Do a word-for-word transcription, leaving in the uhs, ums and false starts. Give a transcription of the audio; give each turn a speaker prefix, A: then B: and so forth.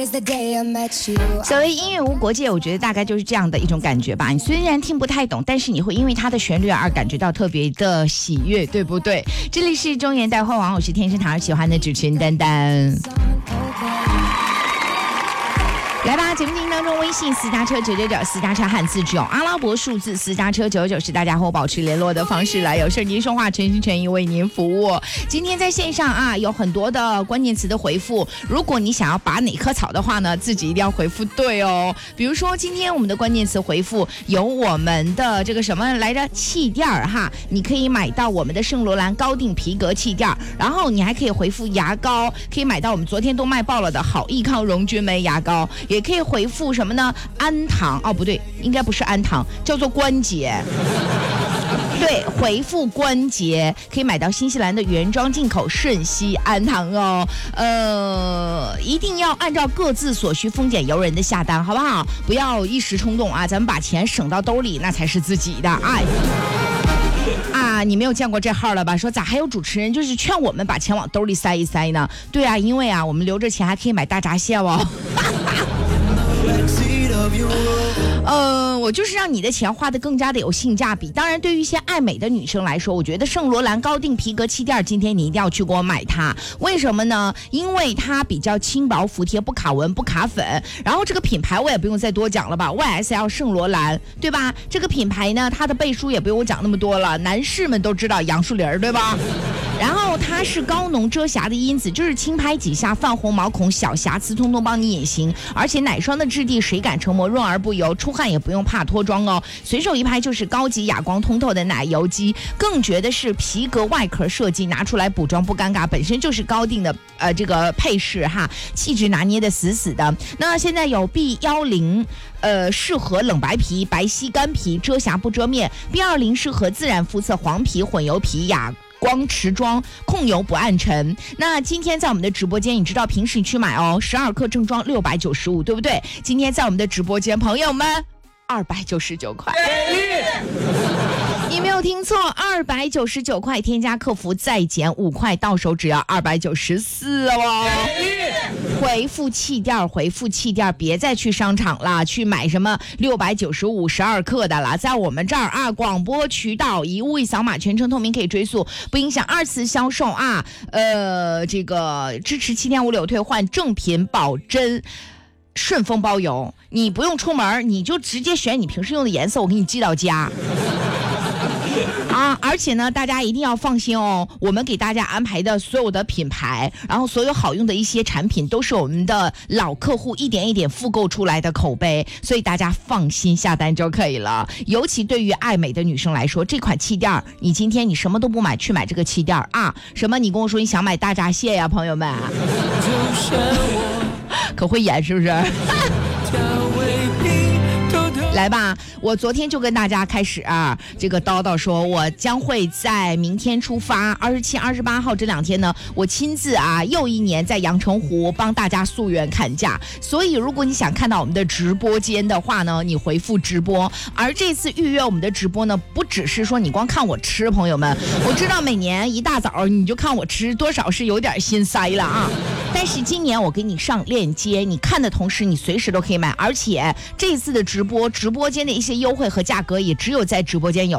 A: 所谓音乐无国界，我觉得大概就是这样的一种感觉吧。你虽然听不太懂，但是你会因为它的旋律而感觉到特别的喜悦，对不对？这里是中原带货王，我是天生堂喜欢的主持人丹丹。来吧，节目进行当中，微信私家车九九九，私家车汉字只有阿拉伯数字，私家车九九九是大家和我保持联络的方式了。有事您说话，诚心诚意为您服务。今天在线上啊，有很多的关键词的回复，如果你想要拔哪棵草的话呢，自己一定要回复对哦。比如说今天我们的关键词回复有我们的这个什么来着气垫哈，你可以买到我们的圣罗兰高定皮革气垫，然后你还可以回复牙膏，可以买到我们昨天都卖爆了的好益康荣君梅牙膏。也可以回复什么呢？安糖哦，不对，应该不是安糖，叫做关节。对，回复关节可以买到新西兰的原装进口瞬息安糖哦。呃，一定要按照各自所需，丰俭由人的下单，好不好？不要一时冲动啊，咱们把钱省到兜里，那才是自己的。哎。啊，你没有见过这号了吧？说咋还有主持人就是劝我们把钱往兜里塞一塞呢？对啊，因为啊，我们留着钱还可以买大闸蟹哦。呃，我就是让你的钱花得更加的有性价比。当然，对于一些爱美的女生来说，我觉得圣罗兰高定皮革气垫，今天你一定要去给我买它。为什么呢？因为它比较轻薄服帖，不卡纹不卡粉。然后这个品牌我也不用再多讲了吧 ，Y S L 圣罗兰，对吧？这个品牌呢，它的背书也不用我讲那么多了，男士们都知道杨树林，对吧？然后它是高浓遮瑕的因子，就是轻拍几下泛红毛孔小瑕疵通通帮你隐形，而且奶霜的质地水感成膜，润而不油，出汗也不用怕脱妆哦。随手一拍就是高级哑光通透的奶油肌，更绝的是皮革外壳设计，拿出来补妆不尴尬，本身就是高定的呃这个配饰哈，气质拿捏的死死的。那现在有 B 一零。呃，适合冷白皮、白皙干皮，遮瑕不遮面。B 二十适合自然肤色、黄皮、混油皮、哑光持妆，控油不暗沉。那今天在我们的直播间，你知道平时你去买哦，十二克正装六百九十五，对不对？今天在我们的直播间，朋友们，二百九十九块。你没有听错，二百九十九块，添加客服再减五块，到手只要二百九十四哦。回复气垫，回复气垫，别再去商场了，去买什么六百九十五十二克的了，在我们这儿啊，广播渠道一物一扫码，全程透明可以追溯，不影响二次销售啊。呃，这个支持七天无理由退换，正品保真。顺丰包邮，你不用出门，你就直接选你平时用的颜色，我给你寄到家。啊，而且呢，大家一定要放心哦，我们给大家安排的所有的品牌，然后所有好用的一些产品，都是我们的老客户一点一点复购出来的口碑，所以大家放心下单就可以了。尤其对于爱美的女生来说，这款气垫，你今天你什么都不买，去买这个气垫啊？什么？你跟我说你想买大闸蟹呀，朋友们？可会演是不是？来吧，我昨天就跟大家开始啊，这个叨叨说，我将会在明天出发，二十七、二十八号这两天呢，我亲自啊，又一年在阳澄湖帮大家溯源砍价。所以，如果你想看到我们的直播间的话呢，你回复直播。而这次预约我们的直播呢，不只是说你光看我吃，朋友们，我知道每年一大早你就看我吃，多少是有点心塞了啊。但是今年我给你上链接，你看的同时，你随时都可以买，而且这次的直播。直播间的一些优惠和价格也只有在直播间有。